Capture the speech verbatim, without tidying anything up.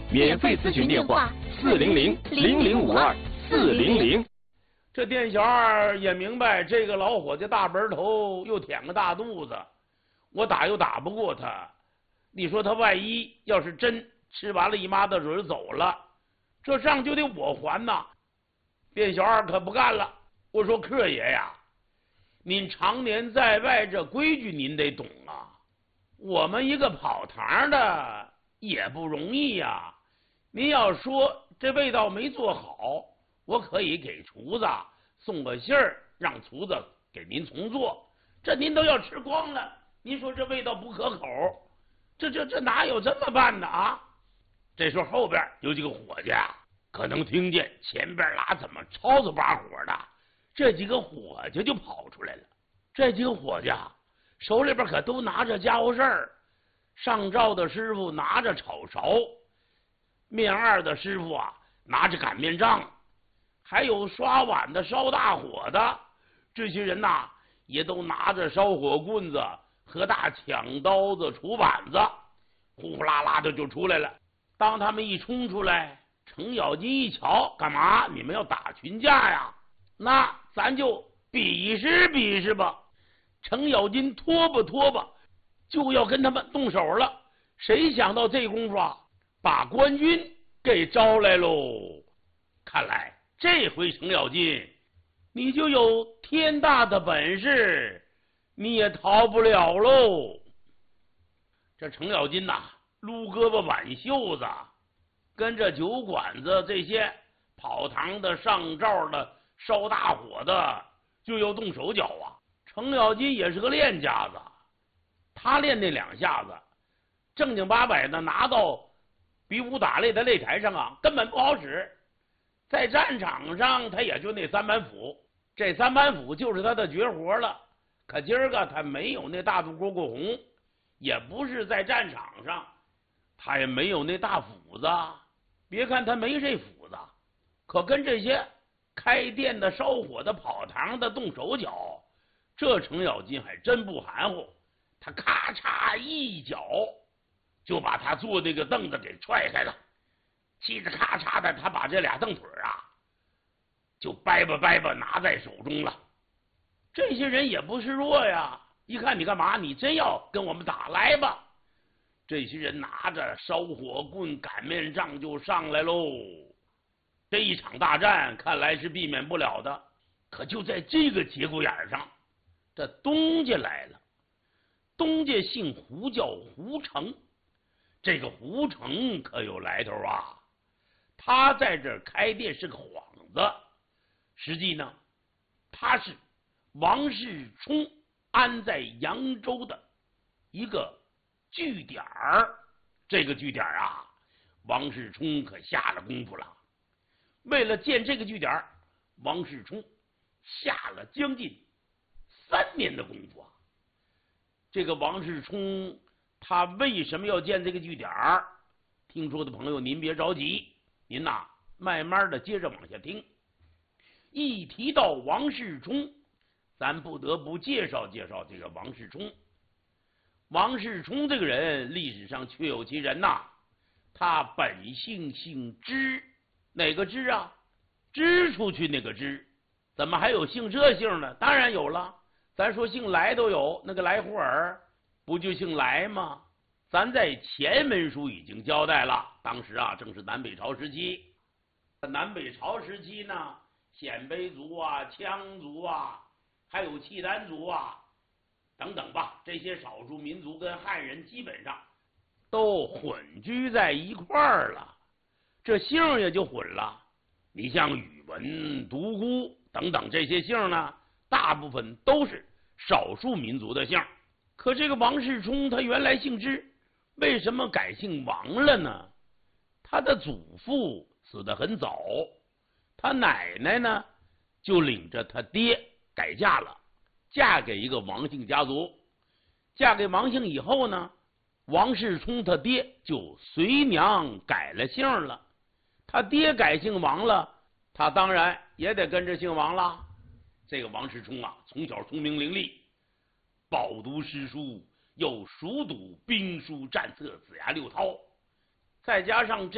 免费咨询电话四零零零零五二四零零。 这店小二也明白，这个老伙计大本头又舔个大肚子，我打又打不过他。你说他万一要是真吃完了姨妈的准走了，这账就得我还呐。店小二可不干了，我说客爷呀，您常年在外，这规矩您得懂啊。我们一个跑堂的也不容易呀。您要说这味道没做好，我可以给厨子送个信儿，让厨子给您重做。这您都要吃光了，您说这味道不可口，这这这哪有这么办的啊？这时候后边有几个伙计可能听见前边拉怎么吵吵把火的，这几个伙计就跑出来了。这几个伙计手里边可都拿着家伙事儿，上灶的师傅拿着炒勺，面二的师傅啊拿着擀面杖，还有刷碗的烧大火的，这些人呐也都拿着烧火棍子和大抢刀子杵板子，呼呼啦啦的就出来了。当他们一冲出来，程咬金一瞧，干嘛？你们要打群架呀？那咱就比试比试吧。程咬金拖吧拖吧，就要跟他们动手了。谁想到这功夫啊，把官军给招来喽！看来这回程咬金，你就有天大的本事，你也逃不了喽。这程咬金呐、啊，撸胳膊挽袖子，跟这酒馆子这些跑堂的、上灶的、烧大火的，就要动手脚啊。程咬金也是个练家子，他练那两下子，正经八百的拿到比武打擂的擂台上啊，根本不好使。在战场上，他也就那三板斧，这三板斧就是他的绝活了。可今儿个他没有那大肚蝈蝈红，也不是在战场上，他也没有那大斧子。别看他没这斧子，可跟这些开店的、烧火的、跑堂的动手脚，这程咬金还真不含糊。他咔嚓一脚就把他坐那个凳子给踹开了，气着咔嚓的，他把这俩凳腿啊就掰吧掰吧拿在手中了。这些人也不示弱呀，一看你干嘛？你真要跟我们打，来吧！这些人拿着烧火棍、擀面杖就上来喽。这一场大战看来是避免不了的。可就在这个节骨眼上，这东家来了。东家姓胡，叫胡成。这个胡成可有来头啊！他在这儿开店是个幌子，实际呢，他是王世充安在扬州的一个据点儿。这个据点啊，王世充可下了功夫了。为了建这个据点，王世充下了将近三年的功夫啊。这个王世充他为什么要建这个据点？听说的朋友您别着急，您呐、啊、慢慢的接着往下听。一提到王世充，咱不得不介绍介绍这个王世充。王世充这个人历史上确有其人呐、啊，他本姓姓支，哪个支啊？支出去那个支。怎么还有姓这姓呢？当然有了，咱说姓来都有，那个来胡尔不就姓来吗？咱在前文书已经交代了，当时啊正是南北朝时期。南北朝时期呢，鲜卑族啊、羌族啊，还有契丹族啊等等吧，这些少数民族跟汉人基本上都混居在一块儿了，这姓也就混了。你像宇文、独孤等等这些姓呢，大部分都是少数民族的姓。可这个王世充他原来姓支，为什么改姓王了呢？他的祖父死得很早，他奶奶呢就领着他爹改嫁了，嫁给一个王姓家族。嫁给王姓以后呢，王世充他爹就随娘改了姓了。他爹改姓王了，他当然也得跟着姓王了。这个王世充啊，从小聪明伶俐，饱读诗书，又熟读兵书战策、子牙六韬，再加上这